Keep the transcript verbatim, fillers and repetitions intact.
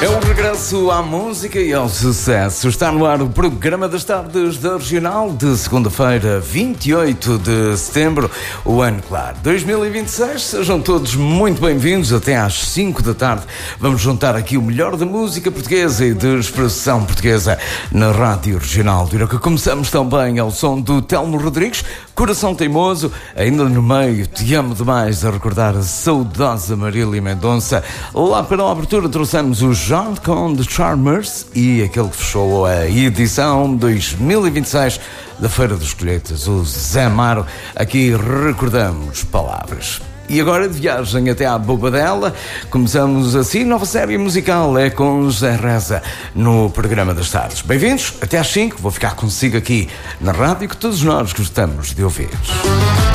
É o regresso à música e ao sucesso. Está no ar o programa das tardes da Regional de segunda-feira, vinte e oito de setembro, o ano claro dois mil e vinte e seis. Sejam todos muito bem-vindos. Até às cinco da tarde vamos juntar aqui o melhor da música portuguesa e de expressão portuguesa na Rádio Regional do Iroca. Começamos também ao som do Telmo Rodrigues, Coração Teimoso, ainda no meio, Te Amo Demais, a recordar a saudosa Marília Mendonça. Lá para a abertura trouxemos o John com The Charmers e aquele que fechou a edição dois mil e vinte e seis da Feira dos Colheitas, o Zé Amaro. Aqui recordamos palavras. E agora de viagem até à Bobadela. Começamos assim, nova série musical, é com José Reza no programa das tardes. Bem-vindos, até às cinco, vou ficar consigo aqui na rádio que todos nós gostamos de ouvir.